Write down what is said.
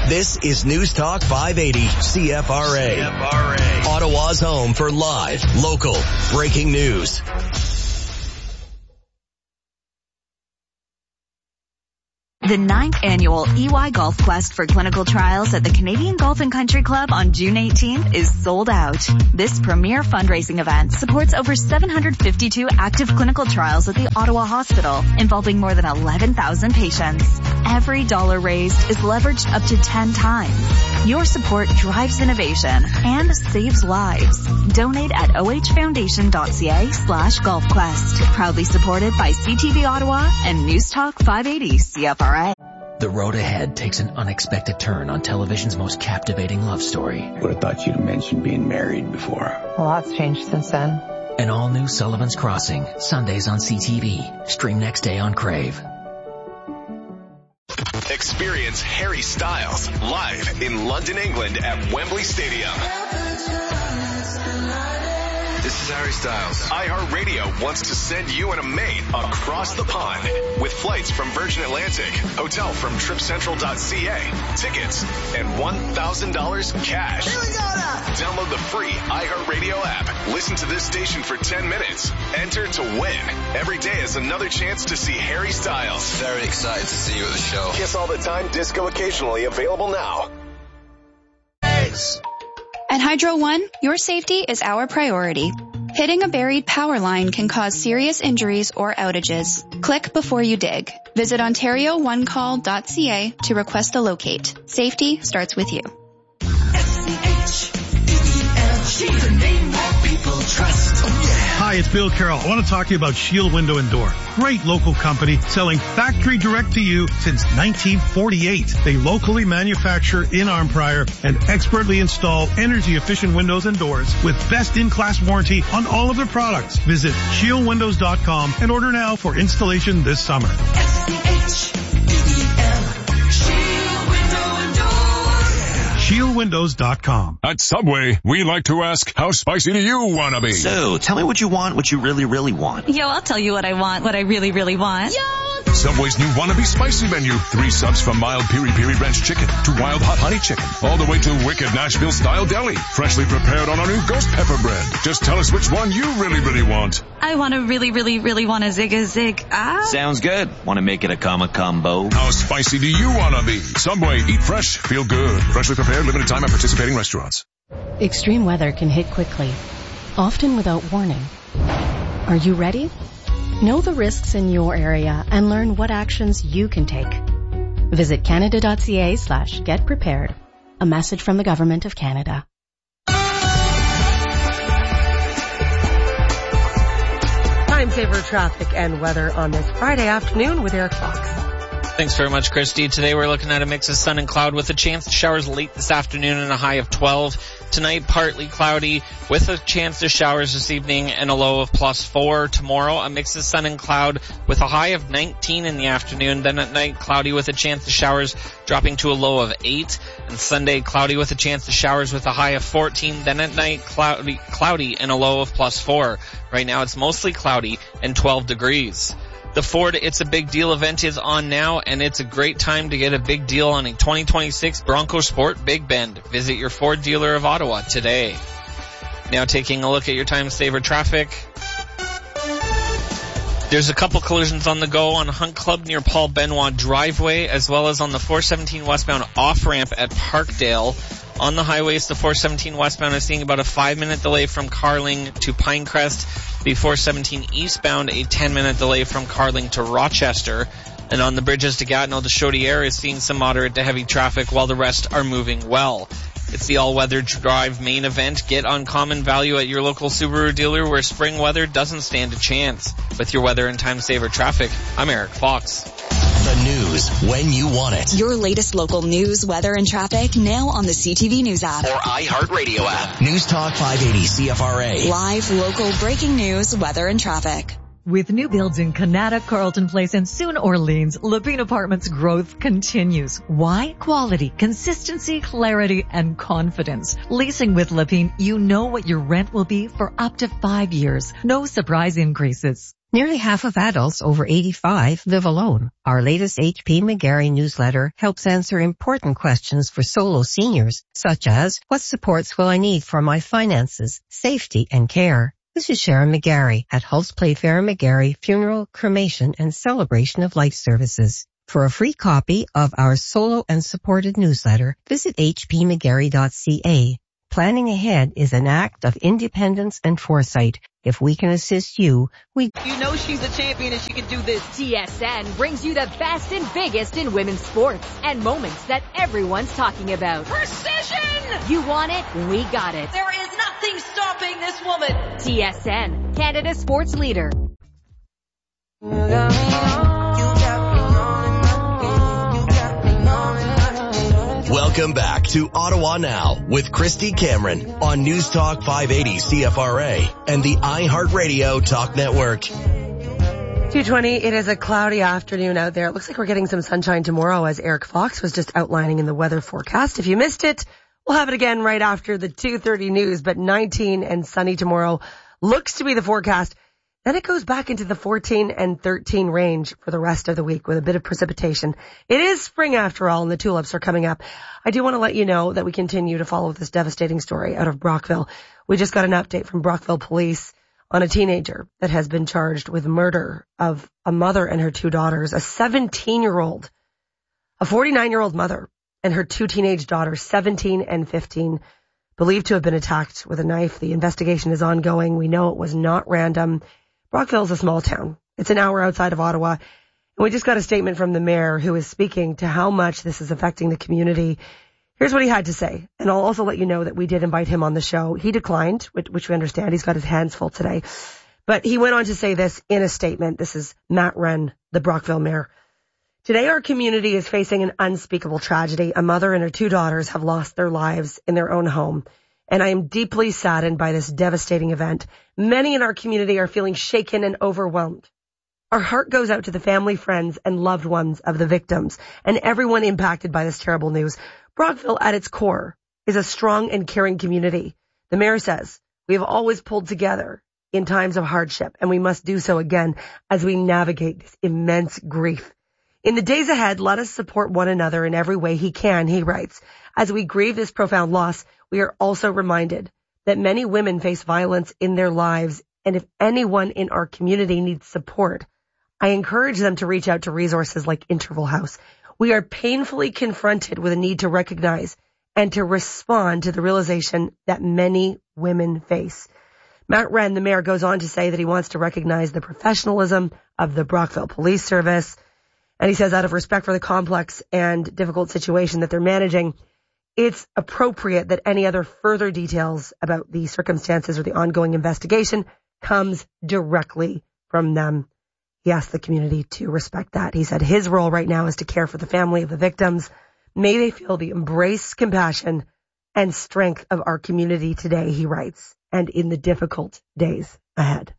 This is News Talk 580 CFRA. Ottawa's home for live, local, breaking news. The 9th annual EY Golf Quest for clinical trials at the Canadian Golf and Country Club on June 18th is sold out. This premier fundraising event supports over 752 active clinical trials at the Ottawa Hospital, involving more than 11,000 patients. Every dollar raised is leveraged up to 10 times. Your support drives innovation and saves lives. Donate at ohfoundation.ca/golfquest. Proudly supported by CTV Ottawa and News Talk 580 CFRA. The road ahead takes an unexpected turn on television's most captivating love story. Would have thought you'd have mentioned being married before. A lot's changed since then. An all-new Sullivan's Crossing, Sundays on CTV. Stream next day on Crave. Experience Harry Styles live in London, England at Wembley Stadium. This is Harry Styles. iHeartRadio wants to send you and a mate across the pond with flights from Virgin Atlantic, hotel from TripCentral.ca, tickets, and $1,000 cash. Here we go now. Download the free iHeartRadio app. Listen to this station for 10 minutes. Enter to win. Every day is another chance to see Harry Styles. Very excited to see you at the show. Kiss all the time, disco occasionally, available now. At Hydro One, your safety is our priority. Hitting a buried power line can cause serious injuries or outages. Click before you dig. Visit OntarioOneCall.ca to request a locate. Safety starts with you. She's a name that people trust. Oh, yeah. Hi, it's Bill Carroll. I want to talk to you about Shield Window and Door. Great local company selling factory direct to you since 1948. They locally manufacture in Arnprior and expertly install energy efficient windows and doors with best in class warranty on all of their products. Visit shieldwindows.com and order now for installation this summer. ShieldWindows.com. At Subway, we like to ask, how spicy do you want to be? So, tell me what you want, what you really, really want. Yo, I'll tell you what I want, what I really, really want. Yo! Subway's new Wannabe Spicy menu. 3 subs from mild piri-piri ranch chicken to wild hot honey chicken. All the way to wicked Nashville-style deli. Freshly prepared on our new ghost pepper bread. Just tell us which one you really, really want. I want to really, really, really want a zig. Sounds good. Want to make it a combo? How spicy do you want to be? Subway, eat fresh, feel good. Freshly prepared, limited time at participating restaurants. Extreme weather can hit quickly, often without warning. Are you ready? Know the risks in your area and learn what actions you can take. Visit canada.ca/get prepared. A message from the Government of Canada. Time saver traffic and weather on this Friday afternoon with Eric Fox. Thanks very much, Christy. Today we're looking at a mix of sun and cloud with a chance of showers late this afternoon and a high of 12. Tonight, partly cloudy with a chance of showers this evening and a low of +4. Tomorrow, a mix of sun and cloud with a high of 19 in the afternoon. Then at night, cloudy with a chance of showers dropping to a low of 8. And Sunday, cloudy with a chance of showers with a high of 14. Then at night, cloudy and a low of +4. Right now, it's mostly cloudy and 12 degrees. The Ford It's a Big Deal event is on now, and it's a great time to get a big deal on a 2026 Bronco Sport Big Bend. Visit your Ford dealer of Ottawa today. Now taking a look at your time saver traffic. There's a couple collisions on the go on Hunt Club near Paul Benoit Driveway, as well as on the 417 westbound off-ramp at Parkdale. On the highways, the 417 westbound is seeing about a 5-minute delay from Carling to Pinecrest. The 417 eastbound, a 10-minute delay from Carling to Rochester. And on the bridges to Gatineau to Chaudière is seeing some moderate to heavy traffic while the rest are moving well. It's the all-weather drive main event. Get uncommon value at your local Subaru dealer where spring weather doesn't stand a chance. With your weather and time saver traffic, I'm Eric Fox. The news when you want it. Your latest local news, weather, and traffic now on the CTV News app. Or iHeartRadio app. News Talk 580 CFRA. Live, local, breaking news, weather, and traffic. With new builds in Kanata, Carlton Place, and soon Orleans, Lepine Apartments growth continues. Why? Quality, consistency, clarity, and confidence. Leasing with Lepine, you know what your rent will be for up to 5 years. No surprise increases. Nearly half of adults over 85 live alone. Our latest HP McGarry newsletter helps answer important questions for solo seniors, such as, what supports will I need for my finances, safety, and care? This is Sharon McGarry at Hulse Playfair McGarry Funeral, Cremation, and Celebration of Life Services. For a free copy of our solo and supported newsletter, visit hpmcgarry.ca. Planning ahead is an act of independence and foresight. If we can assist you, we... You know she's a champion and she can do this. TSN brings you the best and biggest in women's sports and moments that everyone's talking about. Precision! You want it? We got it. There is nothing stopping this woman. TSN, Canada's sports leader. Welcome back to Ottawa Now with Christy Cameron on News Talk 580 CFRA and the iHeartRadio Talk Network. 2:20, it is a cloudy afternoon out there. It looks like we're getting some sunshine tomorrow, as Eric Fox was just outlining in the weather forecast. If you missed it, we'll have it again right after the 2:30 news, but 19 and sunny tomorrow looks to be the forecast. Then it goes back into the 14 and 13 range for the rest of the week with a bit of precipitation. It is spring after all, and the tulips are coming up. I do want to let you know that we continue to follow this devastating story out of Brockville. We just got an update from Brockville Police on a teenager that has been charged with murder of a mother and her two daughters, a 17-year-old, a 49-year-old mother, and her two teenage daughters, 17 and 15, believed to have been attacked with a knife. The investigation is ongoing. We know it was not random. Brockville is a small town. It's an hour outside of Ottawa. And we just got a statement from the mayor who is speaking to how much this is affecting the community. Here's what he had to say. And I'll also let you know that we did invite him on the show. He declined, which we understand. He's got his hands full today. But he went on to say this in a statement. This is Matt Wren, the Brockville mayor. Today, our community is facing an unspeakable tragedy. A mother and her two daughters have lost their lives in their own home. And I am deeply saddened by this devastating event. Many in our community are feeling shaken and overwhelmed. Our heart goes out to the family, friends, and loved ones of the victims and everyone impacted by this terrible news. Brockville, at its core, is a strong and caring community. The mayor says, we have always pulled together in times of hardship, and we must do so again as we navigate this immense grief. In the days ahead, let us support one another in every way he can, he writes. As we grieve this profound loss, we are also reminded that many women face violence in their lives, and if anyone in our community needs support, I encourage them to reach out to resources like Interval House. We are painfully confronted with a need to recognize and to respond to the realization that many women face. Matt Wren, the mayor, goes on to say that he wants to recognize the professionalism of the Brockville Police Service. And he says out of respect for the complex and difficult situation that they're managing, it's appropriate that any other further details about the circumstances or the ongoing investigation comes directly from them. He asked the community to respect that. He said his role right now is to care for the family of the victims. May they feel the embrace, compassion, and strength of our community today, he writes, and in the difficult days ahead.